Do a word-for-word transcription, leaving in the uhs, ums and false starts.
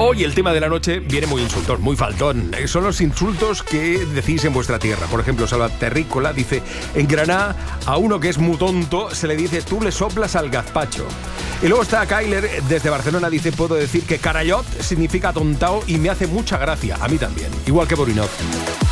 Hoy el tema de la noche viene muy insultón, muy faltón. Son los insultos que decís en vuestra tierra. Por ejemplo, Salva Terrícola dice: en Granada a uno que es muy tonto se le dice tú le soplas al gazpacho. Y luego está Kyler desde Barcelona, dice: puedo decir que carayot significa tontao y me hace mucha gracia. A mí también, igual que Borinov.